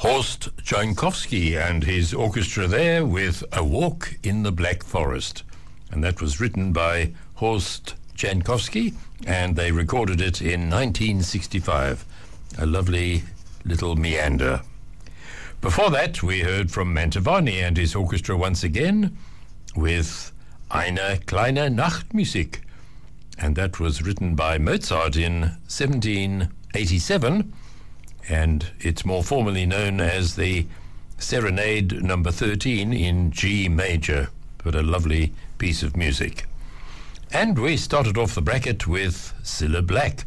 Horst Jankowski and his orchestra there with A Walk in the Black Forest. And that was written by Horst Jankowski, and they recorded it in 1965. A lovely little meander. Before that, we heard from Mantovani and his orchestra once again with Eine kleine Nachtmusik. And that was written by Mozart in 1787. And it's more formally known as the Serenade number 13 in G major, but a lovely piece of music. And we started off the bracket with Cilla Black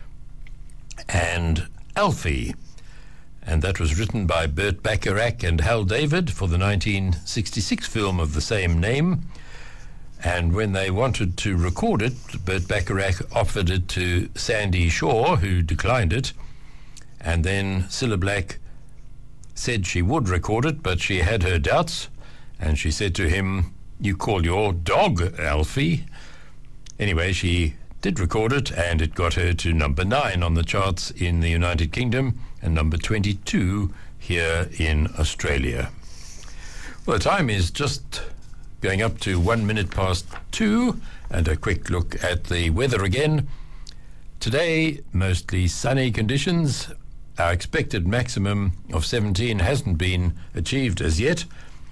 and Alfie, and that was written by Burt Bacharach and Hal David for the 1966 film of the same name. And when they wanted to record it, Burt Bacharach offered it to Sandy Shaw, who declined it. And then Cilla Black said she would record it, but she had her doubts. And she said to him, "You call your dog Alfie." Anyway, she did record it, and it got her to number 9 on the charts in the United Kingdom and number 22 here in Australia. Well, the time is just going up to 1 minute past 2, and a quick look at the weather again. Today, mostly sunny conditions. Our expected maximum of 17 hasn't been achieved as yet.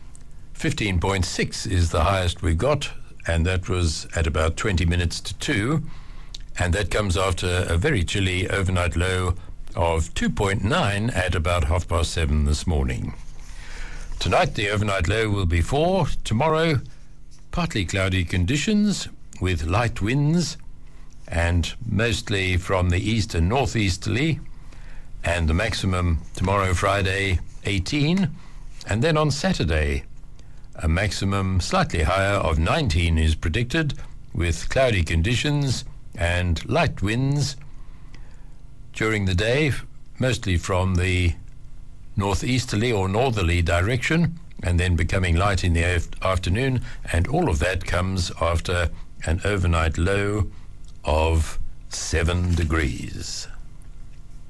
15.6 is the highest we got, and that was at about 20 minutes to 2. And that comes after a very chilly overnight low of 2.9 at about 7:30 this morning. Tonight, the overnight low will be 4. Tomorrow, partly cloudy conditions with light winds and mostly from the east and northeasterly. And the maximum tomorrow, Friday, 18. And then on Saturday, a maximum slightly higher of 19 is predicted, with cloudy conditions and light winds during the day, mostly from the northeasterly or northerly direction, and then becoming light in the afternoon. And all of that comes after an overnight low of 7 degrees.